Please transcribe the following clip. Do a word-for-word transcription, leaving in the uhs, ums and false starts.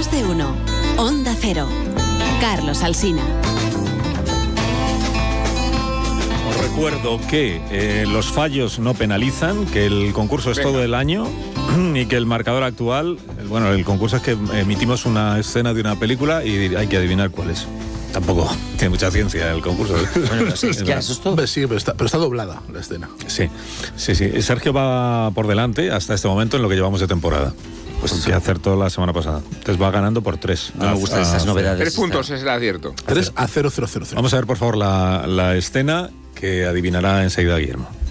Más de uno. Onda Cero. Carlos Alsina. Os recuerdo que eh, los fallos no penalizan, que el concurso es Venga. todo el año y que el marcador actual, bueno, el concurso es que emitimos una escena de una película y hay que adivinar cuál es. Tampoco tiene mucha ciencia el concurso. Bueno, no sé, es ya, eso es todo. Sí, pero está, pero está doblada la escena. Sí, sí, sí. Sergio va por delante hasta este momento en lo que llevamos de temporada. Pues sí, acertó la semana pasada. Entonces va ganando por tres. No me gustan ah, estas novedades. Tres puntos es el acierto. Tres a cero, cero, cero, cero. Vamos a ver, por favor, la, la escena que adivinará enseguida Guillermo.